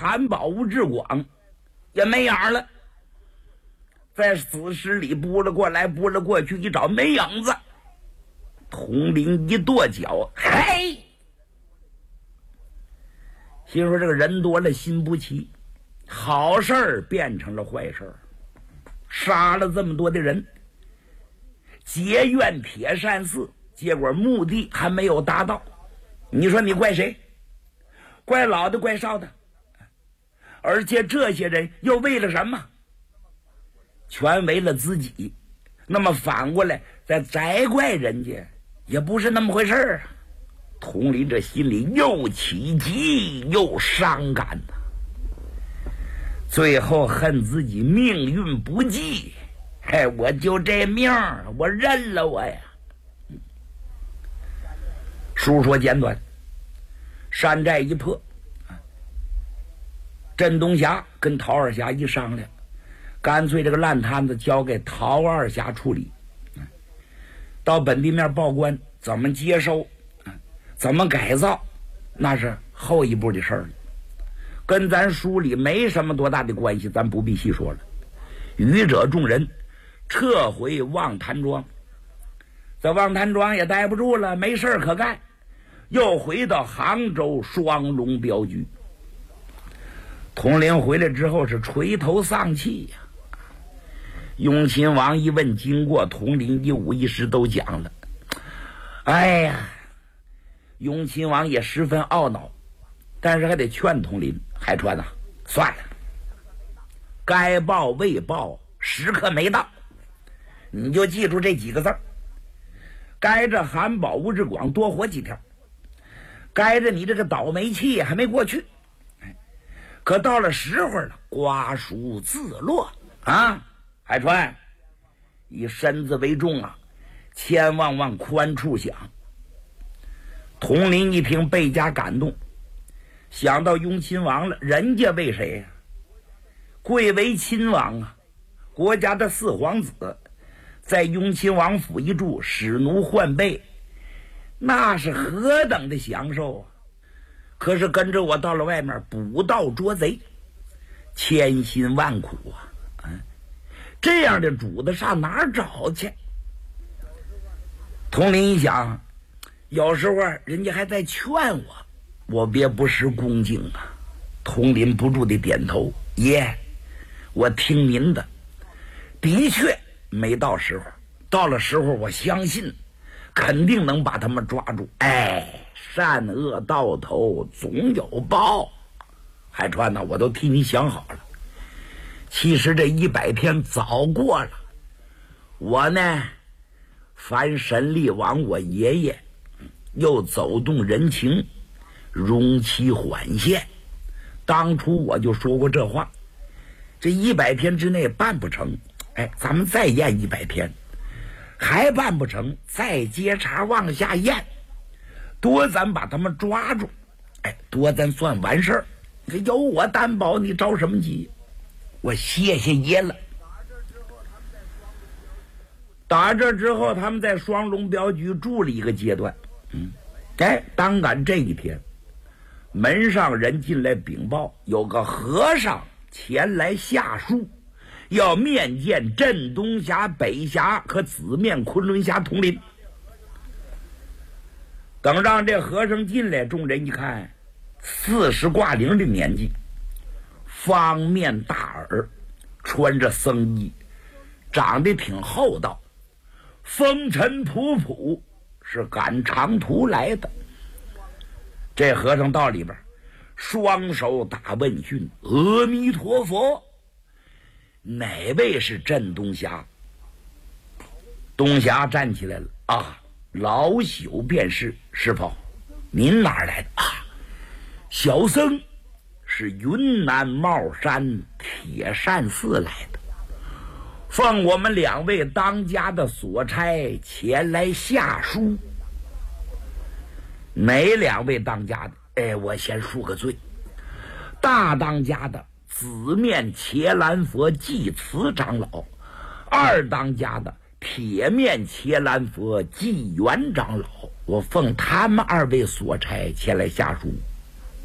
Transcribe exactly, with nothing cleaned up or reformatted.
韩宝吴志广也没影了。在死尸里拨了过来，拨了过去，一找没影子。统领一跺脚，嘿，心说这个人多了心不齐，好事儿变成了坏事儿，杀了这么多的人，结怨铁扇寺，结果目的还没有达到。你说你怪谁？怪老的，怪少的？而且这些人又为了什么？全为了自己。那么反过来再责怪人家，也不是那么回事儿啊。统领这心里又起急又伤感呐、啊，最后恨自己命运不济。哎，我就这命，我认了我呀。书说简短，山寨一破，镇东霞跟陶二侠一商量，干脆这个烂摊子交给陶二侠处理，到本地面报官，怎么接收，怎么改造，那是后一步的事儿了，跟咱书里没什么多大的关系，咱不必细说了。愚者众人撤回望潭庄，在望潭庄也待不住了，没事可干，又回到杭州双龙镖局。统领回来之后是垂头丧气呀、啊。雍亲王一问经过，统领一五一十都讲了。哎呀，雍亲王也十分懊恼，但是还得劝统领，海川呐、啊，算了，该报未报，时刻没到，你就记住这几个字儿。该着韩宝吴志广多活几天，该着你这个倒霉气还没过去，可到了时候了，瓜熟自落啊！海川，以身子为重啊，千万往宽处想。统领一听倍加感动，想到雍亲王了，人家为谁呀、啊？贵为亲王啊，国家的四皇子，在雍亲王府一住，使奴换备，那是何等的享受啊！可是跟着我到了外面捕盗捉贼，千辛万苦啊！嗯，这样的主子上哪儿找去？统领一想，有时候人家还在劝我，我别不失恭敬啊。统领不住的点头，爷，我听您的，的确没到时候，到了时候我相信肯定能把他们抓住。哎，善恶到头总有报，海川呢，我都替你想好了。其实这一百天早过了，我呢凡神力王我爷爷又走动人情，容其缓线。当初我就说过这话，这一百天之内办不成，哎，咱们再验一百天，还办不成，再接茬往下验，多咱把他们抓住，哎，多咱算完事儿。有我担保，你着什么急？我谢谢爷了。打这之后，他们在双龙镖局住了一个阶段。嗯，哎，当赶这一天，门上人进来禀报，有个和尚前来下书，要面见镇东峡、北峡和紫面昆仑峡统领。等让这和尚进来，众人一看，四十挂零的年纪，方面大耳，穿着僧衣，长得挺厚道，风尘仆仆，是赶长途来的。这和尚到里边，双手打问讯：“阿弥陀佛，哪位是镇东峡？”东峡站起来了：“啊，老朽便是。师傅，您哪儿来的？啊，小僧是云南帽山铁扇寺来的，奉我们两位当家的所差前来下书。”哪两位当家的？哎，我先恕个罪。大当家的紫面伽蓝佛济慈长老，二当家的铁面伽蓝佛济元长老，我奉他们二位所差前来下书。